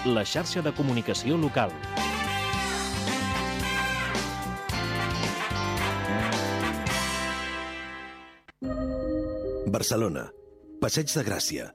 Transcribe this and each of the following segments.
la xarxa de comunicació local. Barcelona, Passeig de Gràcia,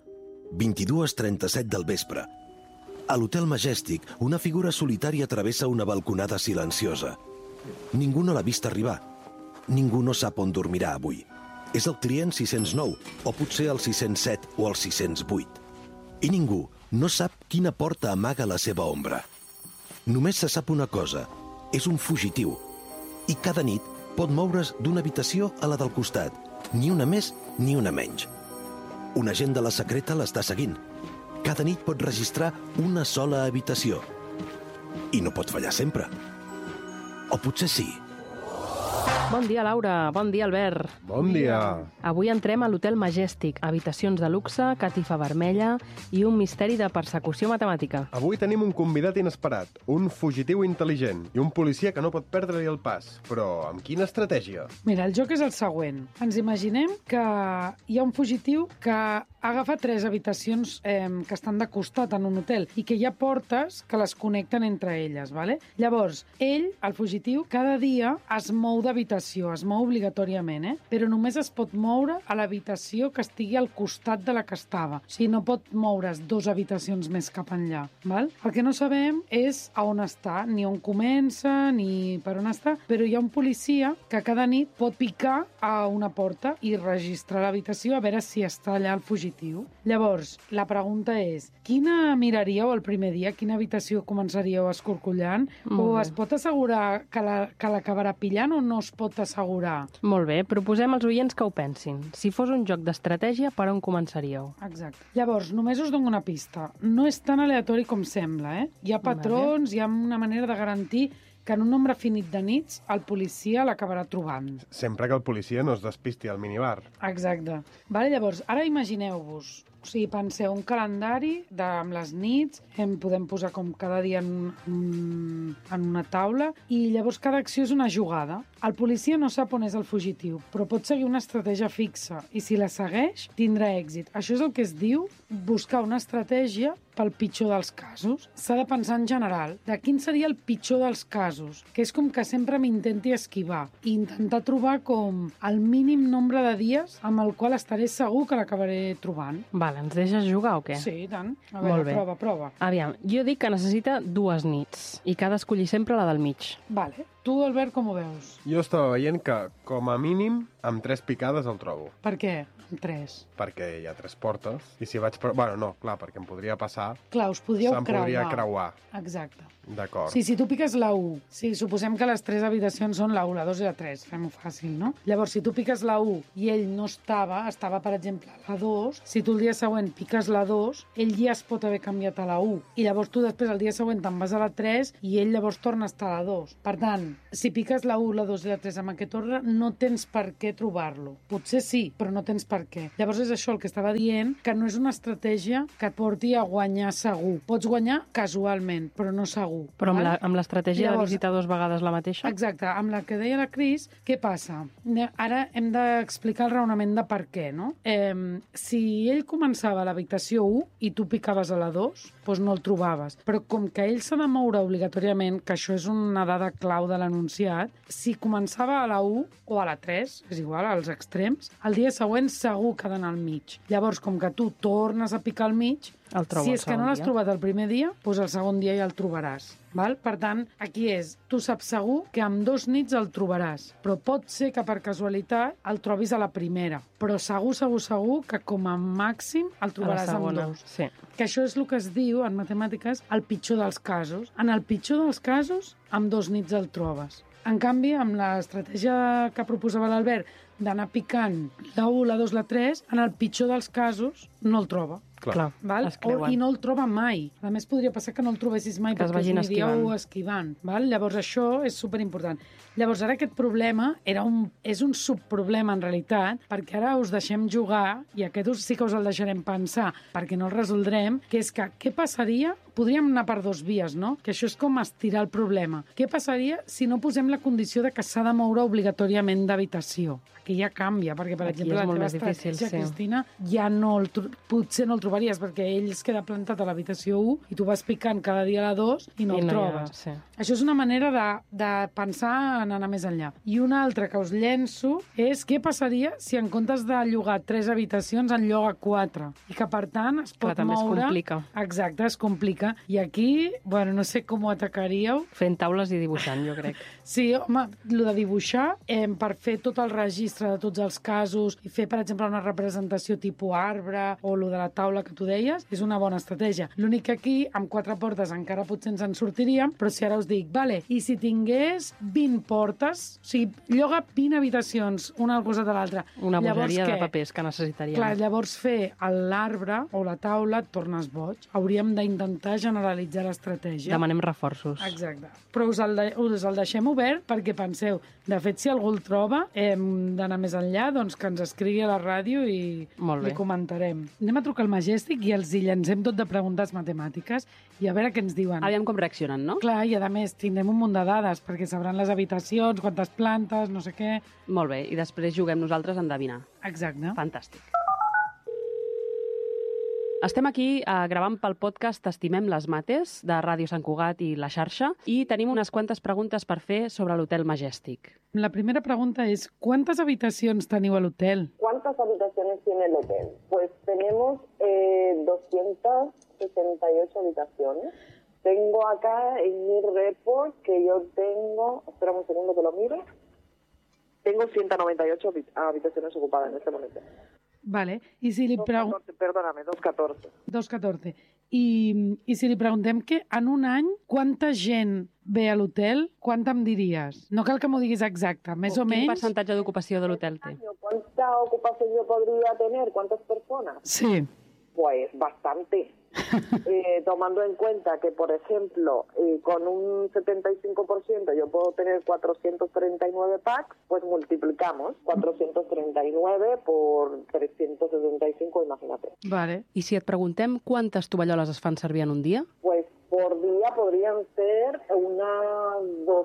22:37 del vespre. A l'Hotel Majestic, una figura solitària travessa una balconada silenciosa. Ningú no l'ha vist arribar. Ningú no sap on dormirà avui. És el client 609, o potser el 607 o el 608. I ningú no sap quina porta amaga la seva ombra. Només se sap una cosa, és un fugitiu. I cada nit pot moure's d'una habitació a la del costat, ni una més ni una menys. Un agent de la secreta l'està seguint. Cada nit pot registrar una sola habitació. I no pot fallar sempre. O potser sí. Bon dia, Laura. Bon dia, Albert. Bon dia. Avui entrem a l'Hotel Majestic, habitacions de luxe, catifa vermella i un misteri de persecució matemàtica. Avui tenim un convidat inesperat, un fugitiu intel·ligent i un policia que no pot perdre-li el pas. Però amb quina estratègia? Mira, el joc és el següent. Ens imaginem que hi ha un fugitiu que agafa 3 habitacions que estan de costat en un hotel i que hi ha portes que les connecten entre elles, ¿vale? Llavors, ell, el fugitiu, cada dia es mou d'habitació, es mou obligatòriament, però només es pot moure a l'habitació que estigui al costat de la que estava. O sigui, no pot moure's 2 habitacions més cap enllà, val? El que no sabem és a on està, ni on comença, ni per on està, però hi ha un policia que cada nit pot picar a una porta i registrar l'habitació a veure si està allà el fugitiu. Llavors, la pregunta és, quina miraríeu el primer dia? Quina habitació començaríeu escorcollant? O es pot assegurar que l'acabarà pillant o no es pot assegurar? Molt bé, proposem als oients que ho pensin. Si fos un joc d'estratègia, per on començaríeu? Exacte. Llavors, només us dono una pista. No és tan aleatori com sembla, Hi ha patrons, hi ha una manera de garantir que en un nombre finit de nits el policia l'acabarà trobant. Sempre que el policia no es despisti al minibar. Exacte. Vale, llavors, ara imagineu-vos, o sigui, penseu un calendari amb les nits, podem posar com cada dia en una taula, i llavors cada acció és una jugada. El policia no sap on és el fugitiu, però pot seguir una estratègia fixa, i si la segueix, tindrà èxit. Això és el que es diu buscar una estratègia pel pitjor dels casos. S'ha de pensar en general de quin seria el pitjor dels casos, que és com que sempre m'intenti esquivar, i intentar trobar com el mínim nombre de dies amb el qual estaré segur que l'acabaré trobant. Vale, ens deixes jugar o què? Sí, i tant. A veure, prova. Aviam, jo dic que necessita 2 nits i que ha d'escollir sempre la del mig. Vale. Tu, Albert, com ho veus? Jo estava veient que, com a mínim, amb 3 picades el trobo. Per què? Amb 3? Perquè hi ha 3 portes, i si vaig... Bueno, no, clar, perquè em podria passar... Clar, us podríeu creuar. Se'm podria creuar. Exacte. D'acord. Si tu piques la 1, suposem que les 3 habitacions són la 1, la 2 i la 3, fem-ho fàcil, no? Llavors, si tu piques la 1 i ell no estava, per exemple, a la 2, si tu el dia següent piques la 2, ell ja es pot haver canviat a la 1. I llavors tu després, el dia següent, te'n vas a la 3 i ell llavors torna a estar a la 2. Per tant, si piques la 1, la 2 i la 3 amb aquest ordre, no tens per què trobar-lo. Potser sí, però no tens per què. Llavors és això el que estava dient, que no és una estratègia que et porti a guanyar segur. Pots guanyar casualment, però no segur. Però amb l'estratègia de visitar 2 vegades la mateixa? Exacte, amb la que deia la Cris, què passa? Ara hem d'explicar el raonament de per què, no? Si ell començava a l'habitació 1 i tu picaves a la 2, doncs no el trobaves. Però com que ell s'ha de moure obligatòriament, que això és una dada clau de l'anunciat, si començava a la 1 o a la 3, és igual, als extrems, el dia següent segur que ha d'anar al mig. Llavors, com que tu tornes a picar al mig, si és que no l'has trobat el primer dia, doncs el segon dia ja el trobaràs. Val? Per tant, aquí tu saps segur que amb 2 nits el trobaràs, però pot ser que per casualitat el trobis a la primera, però segur que com a màxim el trobaràs amb 2. Sí. Que això és el que es diu en matemàtiques el pitjor dels casos. En el pitjor dels casos, amb 2 nits el trobes. En canvi, amb l'estratègia que proposava l'Albert d'anar picant la 1, la 2, la 3, en el pitjor dels casos no el troba. Clar. Val? I no el troba mai. A més, podria passar que no el trobessis mai perquè us aniríeu esquivant. Val? Llavors, això és superimportant. Llavors, ara aquest problema és un subproblema, en realitat, perquè ara us deixem jugar, i aquest sí que us el deixarem pensar, perquè no el resoldrem, que és que què passaria? Podríem anar per 2 vies, no? Que això és com estirar el problema. Què passaria si no posem la condició de que s'ha de moure obligatòriament d'habitació? que ja canvia, perquè, per Aquí exemple, és la molt teva més difícil, estratègia, sí. Cristina, ja potser no el trobaries, perquè ell es queda plantat a l'habitació 1 i tu vas picant cada dia a la 2 i no el trobes. Sí. Això és una manera de pensar en anar més enllà. I una altra que us llenço és què passaria si en comptes de llogar 3 habitacions en lloga 4 i que, per tant, es pot Clar, també es moure... complica. Exacte, es complica. I aquí, bueno, no sé com ho atacaríeu. Fent taules i dibuixant, jo crec. Sí, home, el de dibuixar, per fer tot el registre de tots els casos i fer, per exemple, una representació tipus arbre o el de la taula que tu deies, és una bona estratègia. L'únic que aquí, amb 4 portes, encara potser ens en sortiríem, però si ara us dic, vale, i si tingués 20 portes, o sigui, lloga 20 habitacions, una al costat de l'altra. Una Llavors, bogeria de què? papers que necessitaríem. Clar, llavors fer l'arbre o la taula et tornes boig. Hauríem d'intentar generalitzar l'estratègia. Demanem reforços. Exacte. Però us el deixem obert perquè penseu, de fet, si algú el troba, hem d'anar més enllà, doncs que ens escrigui a la ràdio i Molt bé. li comentarem. Anem a trucar al Majestic i els hi llancem tot de preguntes matemàtiques i a veure què ens diuen. Aviam com reaccionen, no? Clar, i a més tindrem un munt de dades perquè sabran les habitacions, quantes plantes, no sé què. Molt bé, i després juguem nosaltres a endevinar. Exacte. Fantàstic. Estem aquí gravant pel podcast Estimem les mates, de Ràdio Sant Cugat i La Xarxa, i tenim unes quantes preguntes per fer sobre l'Hotel Majestic. La primera pregunta és, quantes habitacions teniu a l'hotel? ¿Cuántas habitaciones tiene el hotel? Pues tenemos 268 habitaciones. Tengo acá en mi report que yo tengo... Espera un segundo que lo miro. Tengo 198 habitaciones ocupadas en este momento. Vale. I si li preguntem... 214, perdóname, 214. 214. I si li preguntem que en un any quanta gent ve a l'hotel, quanta em diries? No cal que m'ho diguis exacte, més o Quin menys. percentatge d'ocupació de l'hotel té? ¿Cuánta ocupación yo podría tener? ¿Cuántas personas? Sí. Pues bastante. Tomando en cuenta que, por ejemplo, con un 75% yo puedo tener 439 packs, pues multiplicamos 439 por 375, imagínate. Vale. I si et preguntem quantes tovalloles es fan servir en un dia? Pues por día podrían ser unas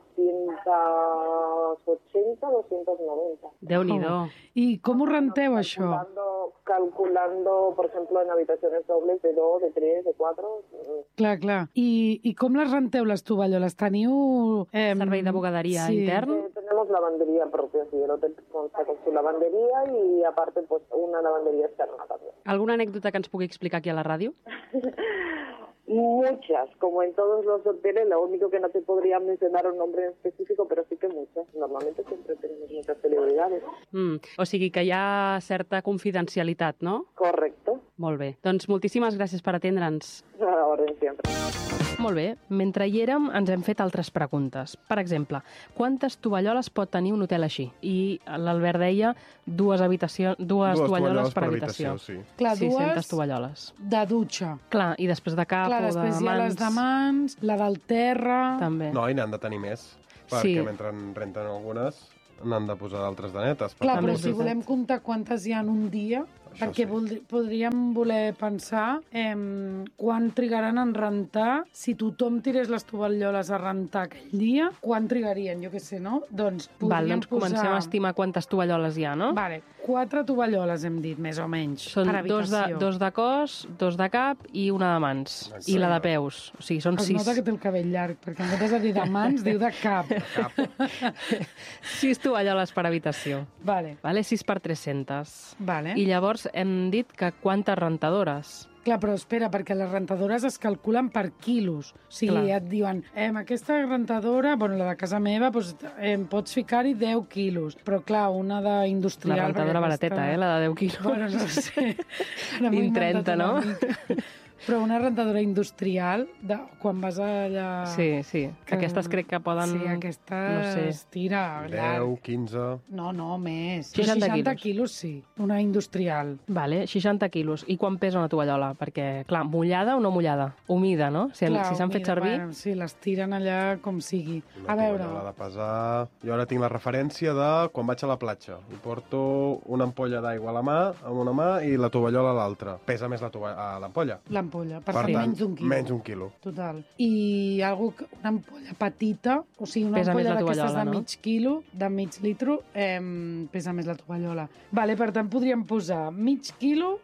280, 290. Déu-n'hi-do. I com ho renteu, això? Calculando, por ejemplo, en habitaciones dobles de 2, de 3, de 4. Clar, clar. I com les renteu, les tovalloles? Teniu... Servei de bugaderia intern? Tenemos lavandería propia, sí, el hotel consta con su lavandería y aparte pues una lavandería externa también. Alguna anècdota que ens pugui explicar aquí a la ràdio? Muchas, como en todos los hoteles, lo único que no te podría mencionar un nombre en específico, pero sí que muchas. Normalmente siempre tenemos muchas celebridades. O sigui que hi ha certa confidencialitat, no? Correcto. Molt bé. Doncs moltíssimes gràcies per atendre'ns. A la orden siempre. Molt bé. Mentre hi érem, ens hem fet altres preguntes. Per exemple, quantes tovalloles pot tenir un hotel així? I l'Albert deia dues tovalloles per habitació. Sí. Clar, 600 dues tovalloles. de dutxa. Clar, i després de cap Clar, o de després hi ha les mans. de mans, la del terra... També. No, i n'han de tenir més, perquè Sí. mentre en renten algunes n'han de posar d'altres de netes. Clar, També però és si veritat. volem comptar quantes hi ha en un dia, Això perquè sí. podríem voler pensar quan trigaran en rentar, si tothom tirés les tovalloles a rentar aquell dia, quan trigarien, jo què sé, no? Doncs Val, podríem doncs comencem a estimar quantes tovalloles hi ha, no? Vale, 4 tovalloles hem dit, més o menys, Són per habitació. dos de cos, dos de cap i una de mans. Exacte. I la de peus. O sigui, són Es 6. nota que té el cabell llarg, perquè en comptes de dir de mans, diu de cap. 6 tovalloles per habitació. Vale, Vale? 6 per 300. vale. I llavors hem dit que quantes rentadores? Clar, però espera, perquè les rentadores es calculen per quilos. O sigui, Clar. et diuen, aquesta rentadora, bueno, la de casa meva, doncs, pots ficar-hi 10 quilos. Però, clar, una d'industrial... La rentadora perquè barateta, la de 10 quilos. Bueno, no sé. Ara m'ho he 20-30, inventat no? una mica. Però una rentadora industrial, quan vas allà... Sí, sí. Aquestes crec que poden... Sí, aquesta no sé. es tira 10, llarg. 15... No, més. 60 60 quilos. quilos, sí. Una industrial. Vale, 60 quilos. I quan pesa una tovallola? Perquè, clar, mullada o no mullada? Humida, no? Si s'han fet humida, servir... Bueno, sí, les tiren allà com sigui. A veure... L'ha de pesar... Jo ara tinc la referència de quan vaig a la platja. I porto una ampolla d'aigua a la mà, amb una mà, i la tovallola a l'altra. Pesa més l'ampolla. L'ampolla ampolla, per Per fer tant, menys d'un quilo. menys d'un quilo. Total. I una ampolla petita, o sigui, una Pesa més ampolla la d'aquestes tovallola, de no? mig quilo, de mig litro, pesa més la tovallola. Vale, per tant, podríem posar mig quilo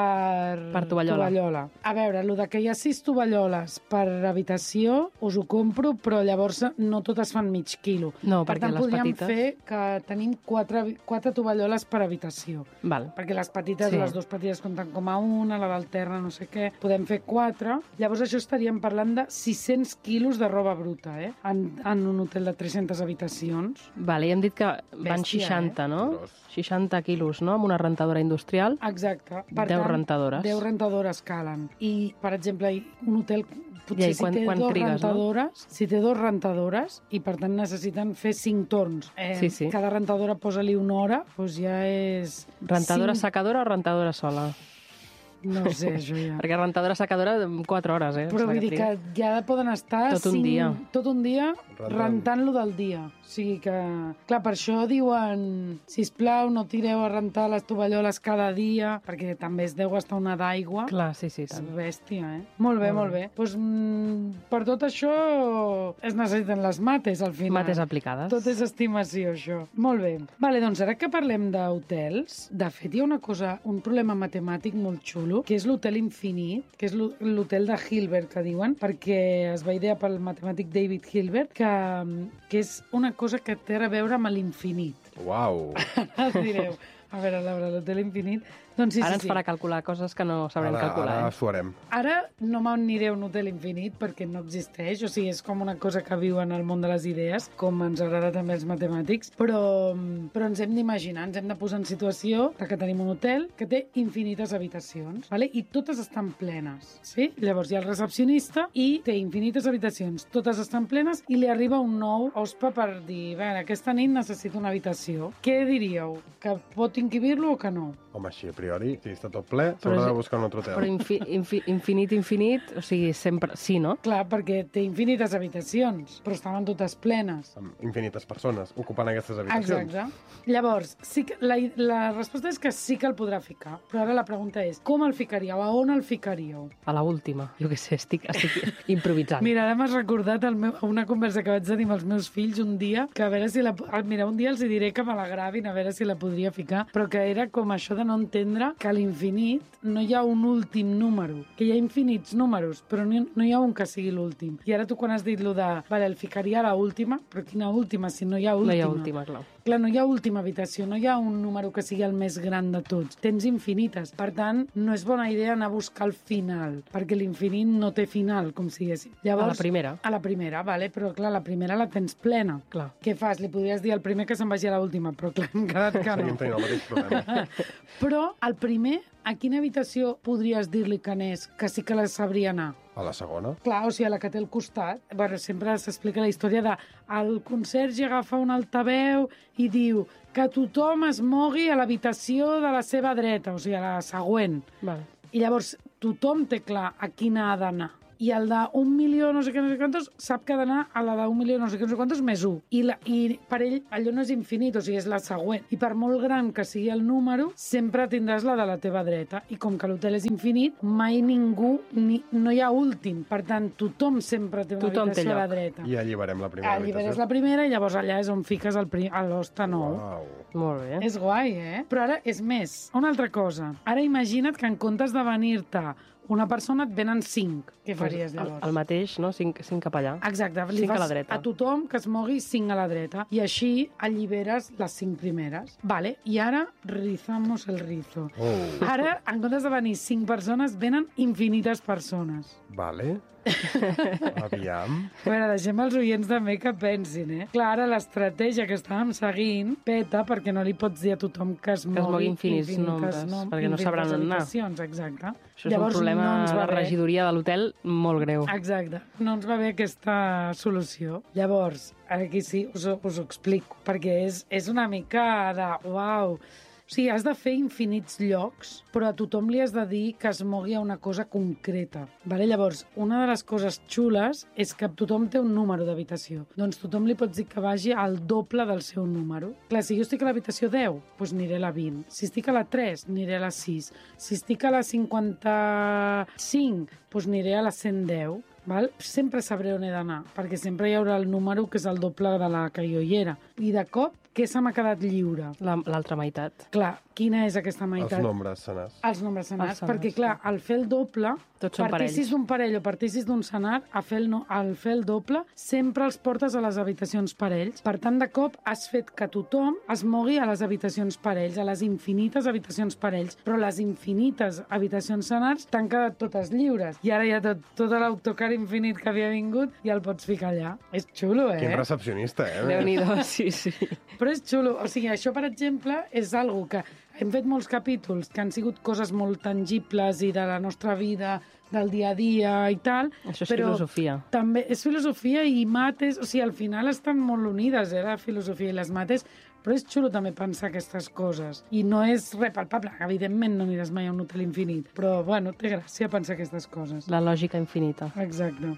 per tovallola. A veure, el de que hi ha 6 tovalloles per habitació, us ho compro, però llavors no totes fan mig quilo. No, per perquè tant, les podríem petites... fer que tenim 4 tovalloles per habitació. Val. Perquè les petites, Sí. les dues petites compten com a una, la del terra no sé què, podem fer 4. Llavors això estaríem parlant de 600 quilos de roba bruta, en un hotel de 300 habitacions. Vale, i hem dit que van Bèstia, 60, no? Gros. 60 quilos, no? Amb una rentadora industrial. Exacte. 10 rentadores. 10 rentadores calen. I, per exemple, un hotel potser I quan trigues, si té 2 rentadores i, per tant, necessiten fer 5 torns. Sí. Cada rentadora posa-li una hora, doncs ja és... Rentadora 5... secadora o rentadora sola? No ho sé, això ja. Perquè rentadora secadora 4 hores, Però vull dir que ja poden estar Tot un dia. tot un dia rentant-lo del dia. O sigui que, clar, per això diuen, sisplau, no tireu a rentar les tovalloles cada dia, perquè també es deu gastar una d'aigua. Clar, sí, És tant. bèstia, Molt bé, molt bé. Doncs, per tot això es necessiten les mates, al final. Mates aplicades. Tot és estimació, això. Molt bé. Vale, doncs ara que parlem d'hotels, de fet hi ha una cosa, un problema matemàtic molt xulo, que és l'hotel infinit, que és l'hotel de Hilbert, que diuen, perquè es va idear pel matemàtic David Hilbert, que és una cosa que té a veure amb l'infinit. Uau! Ara direu, a veure, l'hotel infinit... Doncs sí, Ara sí, ens farà calcular coses que no sabrem calcular. Ara s'ho harem. Ara no m'aniré a un hotel infinit perquè no existeix, o sigui, és com una cosa que viu en el món de les idees, com ens agrada també els matemàtics, però ens hem d'imaginar, ens hem de posar en situació que tenim un hotel que té infinites habitacions, vale? I totes estan plenes, sí? Llavors hi ha el recepcionista i té infinites habitacions, totes estan plenes i li arriba un nou hospa per dir, bé, aquesta nit necessito una habitació. Què diríeu? Que pot inquibir-lo o que no? Home, així, a priori, si està tot ple, s'haurà de buscar un altre hotel. Però infinit, o sigui, sempre... Sí, no? Clar, perquè té infinites habitacions, però estaven totes plenes. Amb infinites persones ocupant aquestes habitacions. Exacte. Llavors, sí que la resposta és que sí que el podrà ficar, però ara la pregunta és, com el ficaríeu? A on el ficaríeu? A la última. Jo què sé, estic improvisant. Mira, ara m'has recordat una conversa que vaig tenir amb els meus fills un dia, que a veure si mira, un dia els diré que me la gravin, a veure si la podria ficar, però que era com això de no entendre que a l'infinit no hi ha un últim número, que hi ha infinits números, però no hi ha un que sigui l'últim. I ara tu quan has dit lo de, vale, el ficaria a la última, però quina última, si no hi ha última? No hi ha última, clar. Clar, no hi ha última habitació, no hi ha un número que sigui el més gran de tots. Tens infinites. Per tant, no és bona idea anar a buscar el final, perquè l'infinit no té final, com si diguéssim. Llavors, A la primera. A la primera, vale, però clar, la primera la tens plena. Clar. Què fas? Li podries dir al primer que se'n vagi a l'última, però clar, hem quedat que Seguim no. tenint el mateix problema. Però el primer, a quina habitació podries dir-li que anés, que sí que la sabria anar? A la segona? Clar, o sigui, a la que té al costat. Bueno, sempre s'explica la història de el conserge agafa un altaveu i diu que tothom es mogui a l'habitació de la seva dreta, o sigui, a la següent. Val. I llavors tothom té clar a quina ha d'anar. I el de 1.000.000 no sé què, no sé quantos, sap que ha d'anar a la de 1.000.000 no sé què, no sé quantos més 1. I per ell allò no és infinit, o sigui, és la següent. I per molt gran que sigui el número, sempre tindràs la de la teva dreta. I com que l'hotel és infinit, mai ningú, no hi ha últim. Per tant, tothom sempre té una habitació a la dreta. I alliberem la primera Alliberes habitació. la primera i llavors allà és on fiques l'hoste nou. Uau. Molt bé. És guai, Però ara és més. Una altra cosa. Ara imagina't que en comptes de venir-te una persona et venen 5. Què faries llavors? El mateix, no? 5 cap allà. Exacte. Li 5 a la fas dreta. a tothom que es mogui 5 a la dreta. I així alliberes les 5 primeres. Vale. I ara rizamos el rizo. Oh. Ara, en comptes de venir 5 persones, venen infinites persones. Vale. Aviam. A veure, deixem els oients també que pensin, Clar, ara l'estratègia que estàvem seguint peta perquè no li pots dir a tothom que es mogui infinits nombres, perquè no sabran on anar. habitacions, exacte. Això és un problema ens de va la bé. regidoria de l'hotel molt greu. Exacte. No ens va bé aquesta solució. Llavors, ara aquí sí us ho explico, perquè és una mica de... Uau! O sigui, has de fer infinits llocs, però a tothom li has de dir que es mogui a una cosa concreta. Vale? Llavors, una de les coses xules és que tothom té un número d'habitació. Doncs tothom li pots dir que vagi al doble del seu número. Clar, si jo estic a l'habitació 10, doncs aniré a la 20. Si estic a la 3, aniré a la 6. Si estic a la 55, doncs aniré a la 110. Val? Sempre sabré on he d'anar, perquè sempre hi haurà el número que és el doble de la que jo hi era. I de cop, què se m'ha quedat lliure? L'altra meitat. Clar, quina és aquesta meitat? Els nombres senars. Els nombres senars, perquè clar, al fer el doble, partissis d'un parell o partissis d'un senar, al fer el doble, sempre els portes a les habitacions parells. Per tant, de cop has fet que tothom es mogui a les habitacions parells, a les infinites habitacions parells, però les infinites habitacions senars t'han quedat totes lliures. I ara ja tot l'autocar infinit que havia vingut ja el pots ficar allà. És xulo, Quin recepcionista, Déu-n'hi-do, sí. Però és xulo. O sigui, això, per exemple, és algo que hem fet molts capítols que han sigut coses molt tangibles i de la nostra vida, del dia a dia i tal. Això és filosofia. També és filosofia i mates, o sigui, al final estan molt unides, la filosofia i les mates, però és xulo també pensar aquestes coses. I no és res palpable. Evidentment no aniràs mai a un hotel infinit, però, bueno, té gràcia pensar aquestes coses. La lògica infinita. Exacte.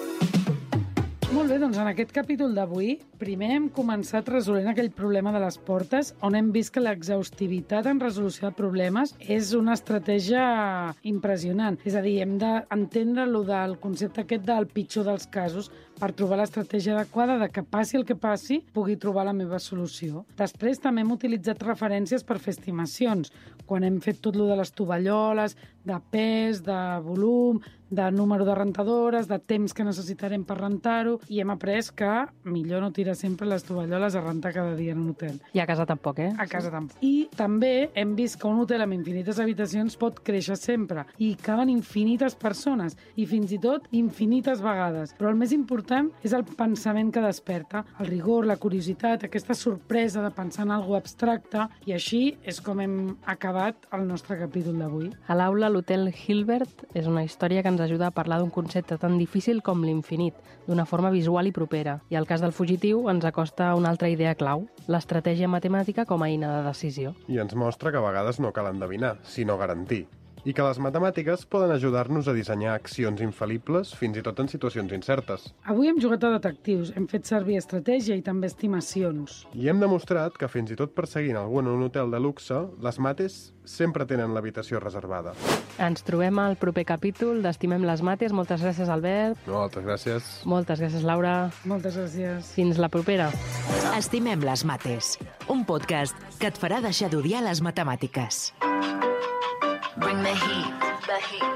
Molt bé, doncs en aquest capítol d'avui primer hem començat resolent aquell problema de les portes, on hem vist que l'exhaustivitat en resolució de problemes és una estratègia impressionant. És a dir, hem d'entendre lo del concepte aquest del pitjor dels casos per trobar l'estratègia adequada de que passi el que passi, pugui trobar la meva solució. Després també hem utilitzat referències per fer estimacions, quan hem fet tot lo de les tovalloles, de pes, de volum, de número de rentadores, de temps que necessitarem per rentar-ho, i hem après que millor no tirar sempre les tovalloles a rentar cada dia en un hotel. I a casa tampoc, A casa tampoc. I també hem vist que un hotel amb infinites habitacions pot créixer sempre, i caben infinites persones, i fins i tot infinites vegades. Però el més important és el pensament que desperta, el rigor, la curiositat, aquesta sorpresa de pensar en alguna abstracte, i així és com hem acabat el nostre capítol d'avui. A l'aula, l'Hotel Hilbert és una història que ens ajuda a parlar d'un concepte tan difícil com l'infinit, d'una forma visual i propera. I el cas del fugitiu ens acosta una altra idea clau, l'estratègia matemàtica com a eina de decisió. I ens mostra que a vegades no cal endevinar, sinó garantir. I que les matemàtiques poden ajudar-nos a dissenyar accions infal·libles fins i tot en situacions incertes. Avui hem jugat a detectius, hem fet servir estratègia i també estimacions. I hem demostrat que fins i tot perseguint algú en un hotel de luxe, les mates sempre tenen l'habitació reservada. Ens trobem al proper capítol d'Estimem les mates. Moltes gràcies, Albert. Moltes gràcies. Moltes gràcies, Laura. Moltes gràcies. Fins la propera. Estimem les mates, un podcast que et farà deixar d'odiar les matemàtiques. Bring the heat, the heat.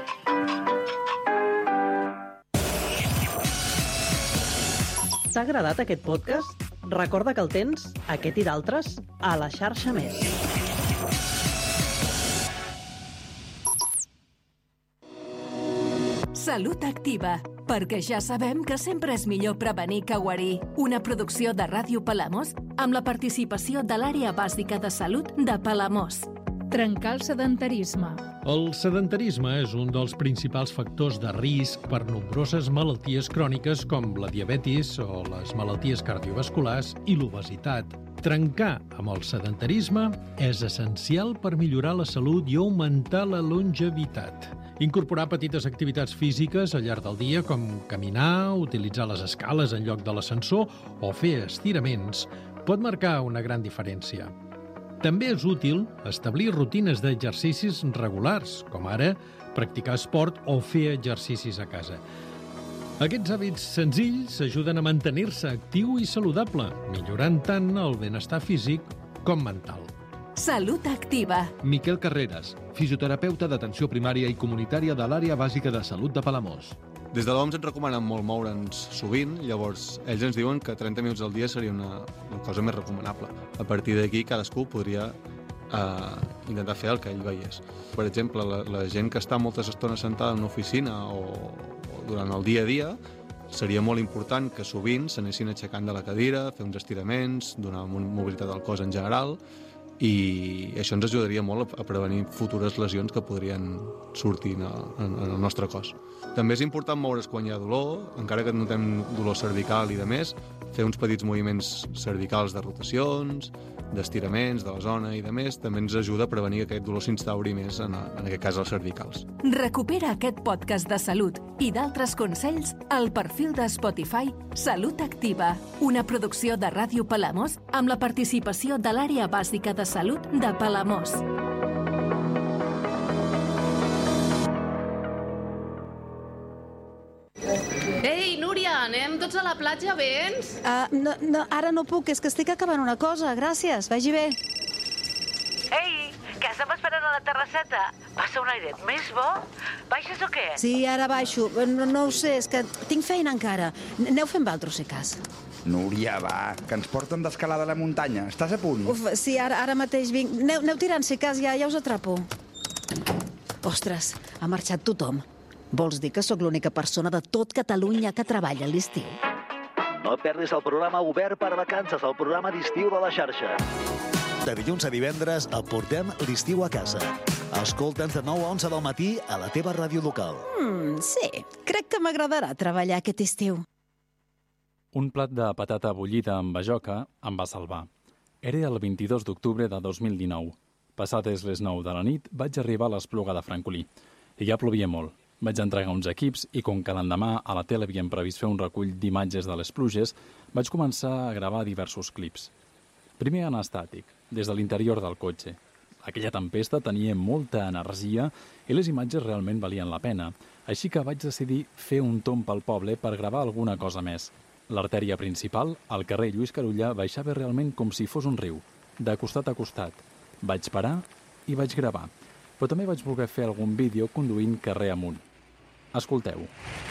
T'ha agradat aquest podcast? Recorda que el tens, aquest i d'altres, a la xarxa Més. Salut Activa, perquè ja sabem que sempre és millor prevenir que guarir. Una producció de Ràdio Palamós amb la participació de l'Àrea Bàsica de Salut de Palamós. Trencar el sedentarisme. El sedentarisme és un dels principals factors de risc per nombroses malalties cròniques com la diabetis o les malalties cardiovasculars i l'obesitat. Trencar amb el sedentarisme és essencial per millorar la salut i augmentar la longevitat. Incorporar petites activitats físiques al llarg del dia, com caminar, utilitzar les escales en lloc de l'ascensor o fer estiraments, pot marcar una gran diferència. També és útil establir rutines d'exercicis regulars, com ara practicar esport o fer exercicis a casa. Aquests hàbits senzills ajuden a mantenir-se actiu i saludable, millorant tant el benestar físic com mental. Salut Activa. Miquel Carreras, fisioterapeuta d'atenció primària i comunitària de l'Àrea Bàsica de Salut de Palamós. Des de l'OMS ens recomanen molt moure'ns sovint, llavors ells ens diuen que 30 minuts al dia seria una cosa més recomanable. A partir d'aquí cadascú podria intentar fer el que ell veiés. Per exemple, la gent que està moltes estones sentada en una oficina o durant el dia a dia, seria molt important que sovint s'anessin aixecant de la cadira, fer uns estiraments, donar mobilitat al cos en general, i això ens ajudaria molt a prevenir futures lesions que podrien sortir en el nostre cos. També és important moure's quan hi ha dolor, encara que notem dolor cervical i de més, fer uns petits moviments cervicals de rotacions, d'estiraments de la zona i de més, també ens ajuda a prevenir que aquest dolor s'instauri més, en aquest cas, als cervicals. Recupera aquest podcast de salut i d'altres consells al perfil de Spotify Salut Activa, una producció de Ràdio Palamós amb la participació de l'Àrea Bàsica de Salut de Palamós. Ei, Núria, anem tots a la platja, vens? No, ara no puc, és que estic acabant una cosa. Gràcies, vagi bé. Ei, que estem esperant a la terrasseta. Passa un airet més bo? Baixes o què? Sí, ara baixo. No ho sé, és que tinc feina encara. Aneu fent valtros, si cas. Núria, va, que ens porten d'escalada a la muntanya. Estàs a punt? Uf, sí, ara mateix vinc. Aneu tirant, si cas, ja us atrapo. Ostres, ha marxat tothom. Vols dir que sóc l'única persona de tot Catalunya que treballa a l'estiu? No et perdis el programa Obert per Vacances, el programa d'estiu de la xarxa. De dilluns a divendres et portem l'estiu a casa. Escolta'ns de 9 a 11 del matí a la teva ràdio local. Sí, crec que m'agradarà treballar aquest estiu. Un plat de patata bullida amb bajoca em va salvar. Era el 22 d'octubre de 2019. Passades les 9 de la nit vaig arribar a l'Espluga de Francolí. I ja plovia molt. Vaig entregar uns equips i, com que l'endemà a la tele havíem previst fer un recull d'imatges de les pluges, vaig començar a gravar diversos clips. Primer en estàtic, des de l'interior del cotxe. Aquella tempesta tenia molta energia i les imatges realment valien la pena, així que vaig decidir fer un tomb pel poble per gravar alguna cosa més. L'artèria principal, al carrer Lluís Carulla, baixava realment com si fos un riu, de costat a costat. Vaig parar i vaig gravar, però també vaig voler fer algun vídeo conduint carrer amunt. Escolteu.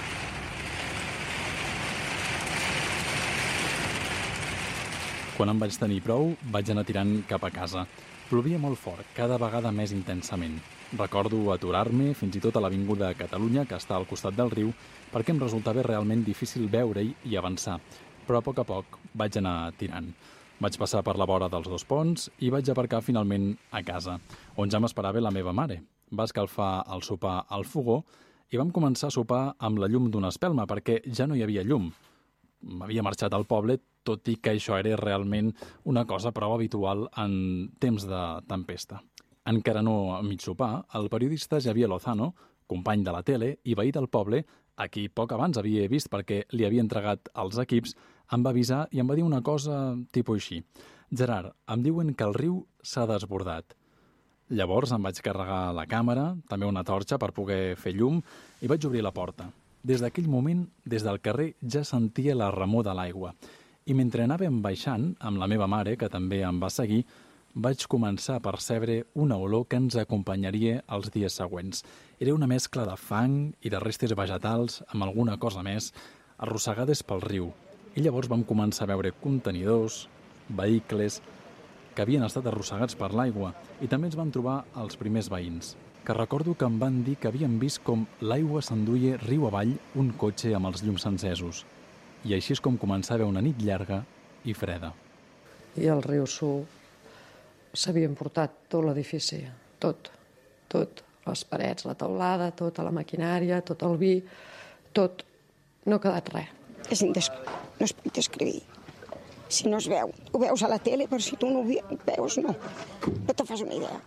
Quan em vaig tenir prou, vaig anar tirant cap a casa. Plovia molt fort, cada vegada més intensament. Recordo aturar-me fins i tot a l'Avinguda Catalunya, que està al costat del riu, perquè em resultava realment difícil veure-hi i avançar. Però a poc vaig anar tirant. Vaig passar per la vora dels dos ponts i vaig aparcar finalment a casa, on ja m'esperava la meva mare. Va escalfar el sopar al fogó i vam començar a sopar amb la llum d'una espelma, perquè ja no hi havia llum. M'havia marxat al poble, tot i que això era realment una cosa prou habitual en temps de tempesta. Encara no a mig sopar, el periodista Javier Lozano, company de la tele i veí del poble, a qui poc abans havia vist perquè li havia entregat els equips, em va avisar i em va dir una cosa tipus així. Gerard, em diuen que el riu s'ha desbordat. Llavors em vaig carregar la càmera, també una torxa per poder fer llum, i vaig obrir la porta. Des d'aquell moment, des del carrer, ja sentia la remor de l'aigua. I mentre anàvem baixant, amb la meva mare, que també em va seguir, vaig començar a percebre una olor que ens acompanyaria els dies següents. Era una mescla de fang i de restes vegetals, amb alguna cosa més, arrossegades pel riu. I llavors vam començar a veure contenidors, vehicles que havien estat arrossegats per l'aigua, i també ens van trobar els primers veïns, que recordo que em van dir que havien vist com l'aigua s'enduia riu avall un cotxe amb els llums encesos. I així és com començava una nit llarga i freda. I el riu s'havia emportat tot l'edifici, tot, les parets, la teulada, tota la maquinària, tot el vi, tot, no ha quedat res. No es pot descriure. Si no es veu, ho veus a la tele, però si tu no ho veus, no te fas una idea.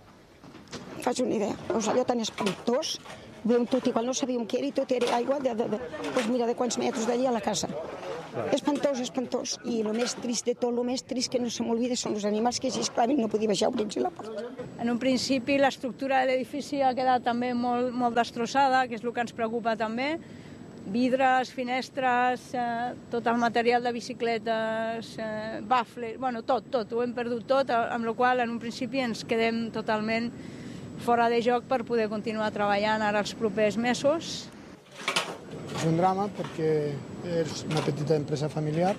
Fas una idea. Veus allò tan espantós, veiem tot igual, no sabíem què era i tot era aigua doncs mira de quants metres d'allí a la casa. Espantós. I el més trist de tot, el més trist que no se m'olvida són els animals que s'esclaven, no podia baixar a obrir-los la porta. En un principi l'estructura de l'edifici ha quedat també molt destrossada, que és el que ens preocupa també. Vidres, finestres, tot el material de bicicletes, bafles, bueno, tot, ho hem perdut tot, amb la qual en un principi ens quedem totalment fora de joc per poder continuar treballant ara els propers mesos. És un drama perquè és una petita empresa familiar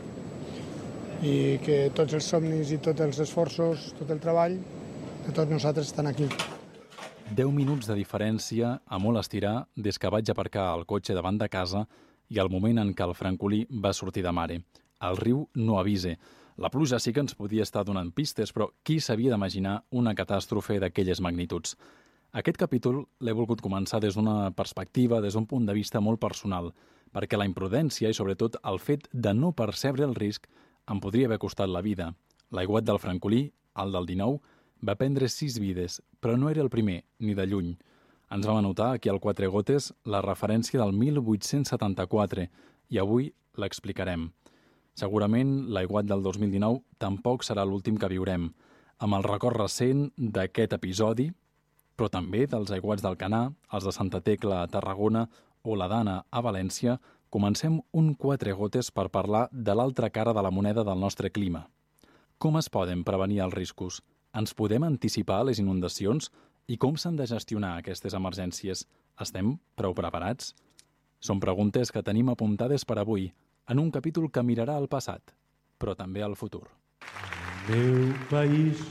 i que tots els somnis i tots els esforços, tot el treball de tots nosaltres estan aquí. 10 minuts de diferència a molt estirar des que vaig aparcar el cotxe davant de casa i el moment en què el francolí va sortir de mare. El riu no avisa. La pluja sí que ens podia estar donant pistes, però qui s'havia d'imaginar una catàstrofe d'aquelles magnituds? Aquest capítol l'he volgut començar des d'una perspectiva, des d'un punt de vista molt personal, perquè la imprudència i sobretot el fet de no percebre el risc em podria haver costat la vida. L'aiguat del Francolí, el del 19, va prendre 6 vides, però no era el primer, ni de lluny. Ens vam anotar aquí al Quatre Gotes la referència del 1874 i avui l'explicarem. Segurament l'aiguat del 2019 tampoc serà l'últim que viurem, amb el record recent d'aquest episodi, però també dels aiguats d'Alcanar, els de Santa Tecla a Tarragona o la Dana a València, comencem un Quatre Gotes per parlar de l'altra cara de la moneda del nostre clima. Com es poden prevenir els riscos? Ens podem anticipar les inundacions? I com s'han de gestionar aquestes emergències? Estem prou preparats? Són preguntes que tenim apuntades per avui, en un capítol que mirarà al passat, però també al futur. Meu país